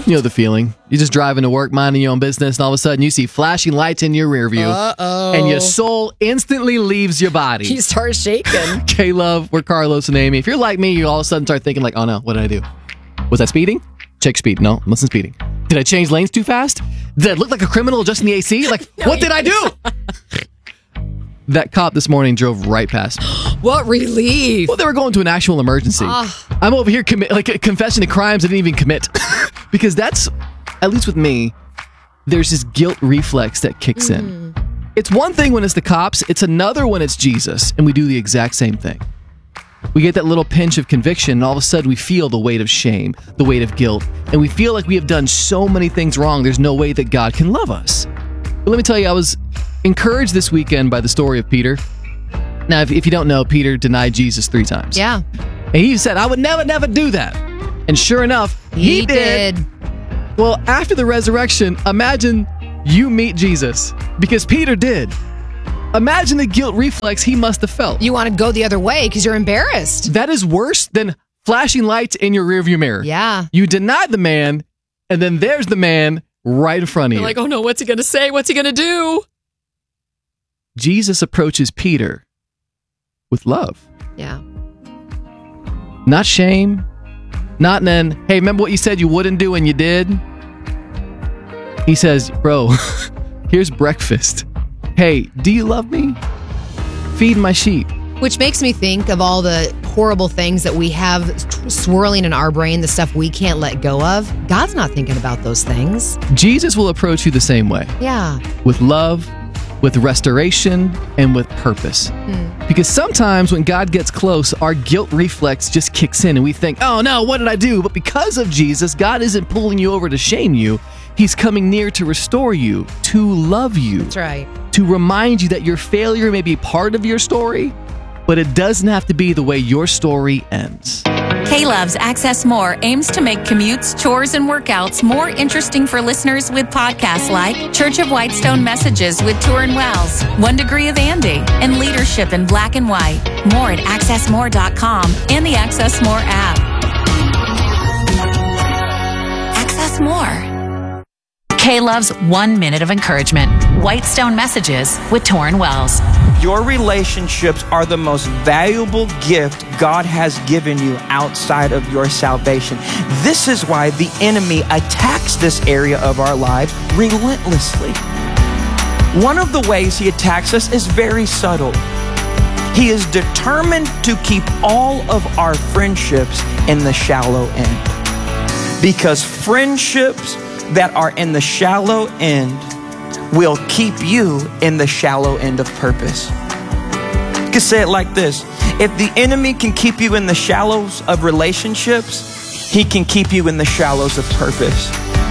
You know the feeling. You're just driving to work, minding your own business, and all of a sudden you see flashing lights in your rear view. And your soul instantly leaves your body. You start shaking. K-Love, we're Carlos and Amy. If you're like me, you all of a sudden start thinking like, oh no, what did I do? Was I speeding? Check speed. No, I wasn't speeding. Did I change lanes too fast? Did I look like a criminal adjusting the AC? Like, what did I do? That cop this morning drove right past me. What relief. Well, they were going to an actual emergency. I'm over here confessing to crimes I didn't even commit. Because that's, at least with me, there's this guilt reflex that kicks in. It's one thing when it's the cops. It's another when it's Jesus, and we do the exact same thing. We get that little pinch of conviction, and all of a sudden we feel the weight of shame, the weight of guilt, and we feel like we have done so many things wrong, there's no way that God can love us. But let me tell you, I was encouraged this weekend by the story of Peter. Now, if you don't know, Peter denied Jesus 3 times. Yeah. And he said, I would never do that. And sure enough, he did. Well, after the resurrection, imagine you meet Jesus, because Peter did. Imagine the guilt reflex he must have felt. You want to go the other way because you're embarrassed. That is worse than flashing lights in your rearview mirror. Yeah. You denied the man, and then there's the man right in front of you. You're like, oh no, what's he going to say? What's he going to do? Jesus approaches Peter with love. Yeah. Not shame. Not then, hey, remember what you said you wouldn't do and you did? He says, bro, here's breakfast. Hey, do you love me? Feed my sheep. Which makes me think of all the horrible things that we have swirling in our brain, the stuff we can't let go of. God's not thinking about those things. Jesus will approach you the same way. Yeah. With love, with restoration, and with purpose. Because sometimes when God gets close, our guilt reflex just kicks in and we think, oh no, what did I do? But because of Jesus, God isn't pulling you over to shame you. He's coming near to restore you, to love you. That's right. To remind you that your failure may be part of your story, but it doesn't have to be the way your story ends. K-Love's Access More aims to make commutes, chores, and workouts more interesting for listeners with podcasts like Church of Whitestone Messages with Turin Wells, 1 Degree of Andy, and Leadership in Black and White. More at accessmore.com and the Access More app. Access More. K-Love's 1 minute of encouragement. Whitestone Messages with Turin Wells. Your relationships are the most valuable gift God has given you outside of your salvation. This is why the enemy attacks this area of our lives relentlessly. One of the ways he attacks us is very subtle. He is determined to keep all of our friendships in the shallow end. Because friendships that are in the shallow end will keep you in the shallow end of purpose. You can say it like this. If the enemy can keep you in the shallows of relationships, he can keep you in the shallows of purpose.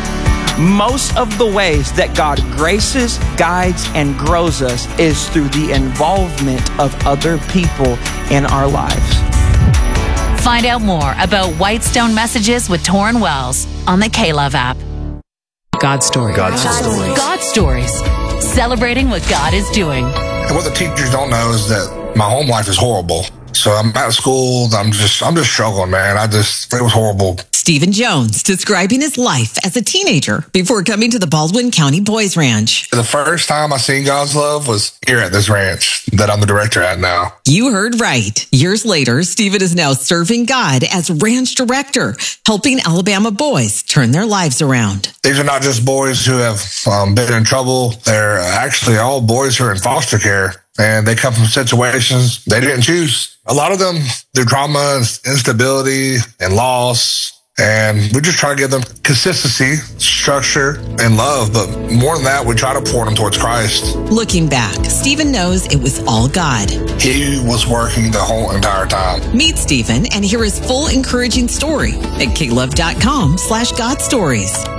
Most of the ways that God graces, guides, and grows us is through the involvement of other people in our lives. Find out more about Whitestone Messages with Turin Wells on the K-Love app. God Stories. God Stories. Celebrating what God is doing. And what the teachers don't know is that my home life is horrible. So I'm out of school. I'm just struggling, man. It was horrible. Stephen Jones describing his life as a teenager before coming to the Baldwin County Boys Ranch. The first time I seen God's love was here at this ranch that I'm the director at now. You heard right. Years later, Stephen is now serving God as ranch director, helping Alabama boys turn their lives around. These are not just boys who have been in trouble. They're actually all boys who are in foster care. And they come from situations they didn't choose. A lot of them through trauma, instability, and loss. And we just try to give them consistency, structure, and love. But more than that, we try to pour them towards Christ. Looking back, Stephen knows it was all God. He was working the whole entire time. Meet Stephen and hear his full encouraging story at klove.com/Godstories.